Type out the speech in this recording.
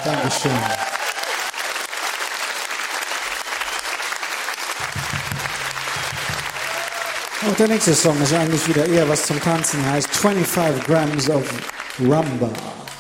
Dankeschön. Und der nächste Song ist eigentlich wieder eher was zum Tanzen, heißt 25 Grams of Rumba.